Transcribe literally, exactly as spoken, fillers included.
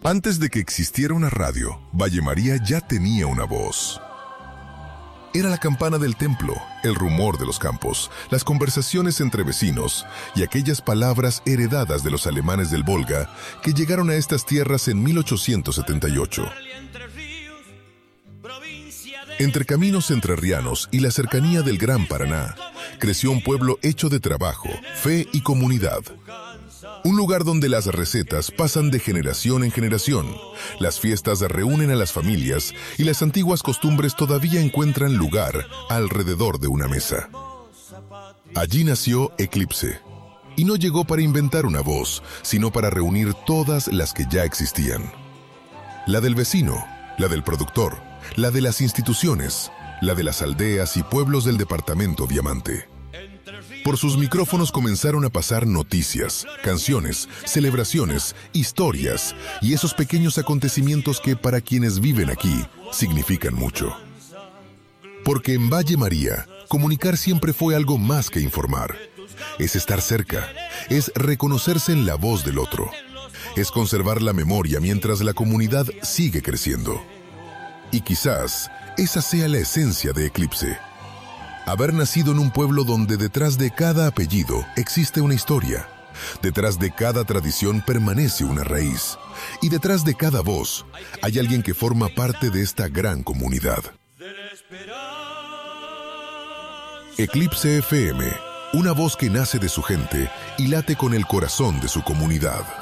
Antes de que existiera una radio, Valle María ya tenía una voz. Era la campana del templo, el rumor de los campos, las conversaciones entre vecinos y aquellas palabras heredadas de los alemanes del Volga que llegaron a estas tierras en mil ochocientos setenta y ocho. Entre caminos entrerrianos y la cercanía del Gran Paraná, creció un pueblo hecho de trabajo, fe y comunidad. Un lugar donde las recetas pasan de generación en generación, las fiestas reúnen a las familias y las antiguas costumbres todavía encuentran lugar alrededor de una mesa. Allí nació Eclipse, y no llegó para inventar una voz, sino para reunir todas las que ya existían. La del vecino, la del productor, la de las instituciones, la de las aldeas y pueblos del departamento Diamante. Por sus micrófonos comenzaron a pasar noticias, canciones, celebraciones, historias y esos pequeños acontecimientos que para quienes viven aquí significan mucho. Porque en Valle María, comunicar siempre fue algo más que informar. Es estar cerca, es reconocerse en la voz del otro, es conservar la memoria mientras la comunidad sigue creciendo. Y quizás esa sea la esencia de Eclipse. Haber nacido en un pueblo donde detrás de cada apellido existe una historia, detrás de cada tradición permanece una raíz, y detrás de cada voz hay alguien que forma parte de esta gran comunidad. Eclipse F M, una voz que nace de su gente y late con el corazón de su comunidad.